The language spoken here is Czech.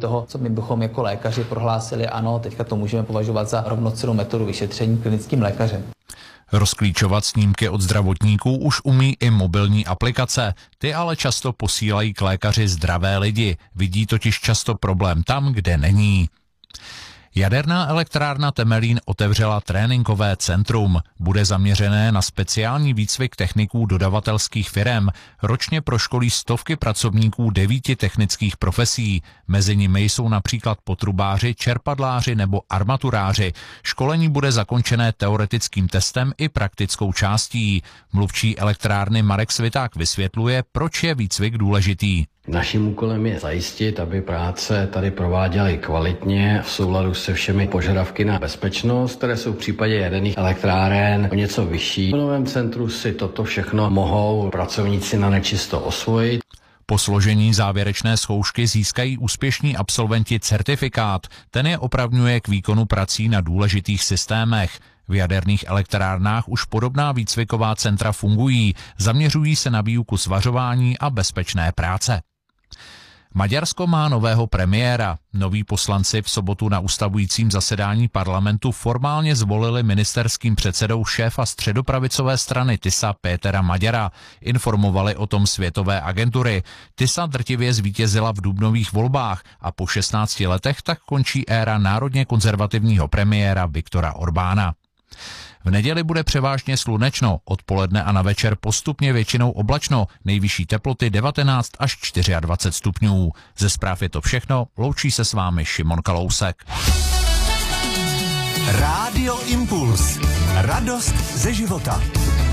toho, co my bychom jako lékaři prohlásili, ano, teďka to můžeme považovat za rovnocennou metodu vyšetření klinickým lékařem. Rozklíčovat snímky od zdravotníků už umí i mobilní aplikace. Ty ale často posílají k lékaři zdravé lidi. Vidí totiž často problém tam, kde není. Jaderná elektrárna Temelín otevřela tréninkové centrum. Bude zaměřené na speciální výcvik techniků dodavatelských firem. Ročně proškolí stovky pracovníků 9 technických profesí. Mezi nimi jsou například potrubáři, čerpadláři nebo armaturáři. Školení bude zakončené teoretickým testem i praktickou částí. Mluvčí elektrárny Marek Sviták vysvětluje, proč je výcvik důležitý. Naším úkolem je zajistit, aby práce tady prováděly kvalitně v souladu se všemi požadavky na bezpečnost, které jsou v případě jaderných elektráren o něco vyšší. V novém centru si toto všechno mohou pracovníci na nečisto osvojit. Po složení závěrečné zkoušky získají úspěšní absolventi certifikát. Ten je opravňuje k výkonu prací na důležitých systémech. V jaderných elektrárnách už podobná výcviková centra fungují. Zaměřují se na výuku svařování a bezpečné práce. Maďarsko má nového premiéra. Noví poslanci v sobotu na ustavujícím zasedání parlamentu formálně zvolili ministerským předsedou šéfa středopravicové strany TISA Pétera Magyara. Informovali o tom světové agentury. TISA drtivě zvítězila v dubnových volbách a po 16 letech tak končí éra národně konzervativního premiéra Viktora Orbána. V neděli bude převážně slunečno, odpoledne a na večer postupně většinou oblačno, nejvyšší teploty 19 až 24 stupňů. Ze zpráv je to všechno, loučí se s vámi Šimon Kalousek. Rádio Impuls. Radost ze života.